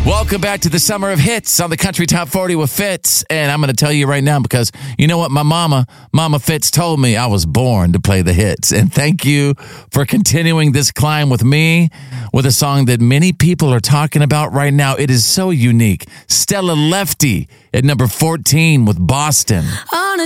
Welcome back to the Summer of Hits on the Country Top 40 with Fitz. And I'm going to tell you right now because you know what? My Mama Fitz told me I was born to play the hits. And thank you for continuing this climb with me with a song that many people are talking about right now. It is so unique. Stella Lefty at number 14 with Boston. On a